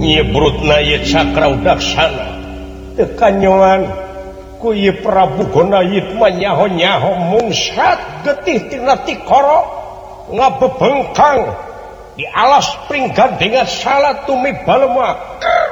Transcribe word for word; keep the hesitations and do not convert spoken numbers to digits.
nyebrutna ye cakra daksana tekanyoan ku ye Prabu Gonayit manyaho-nyaho mungsat getih tina tikara ngabebengkang di alas pringgandengan salat tumi balema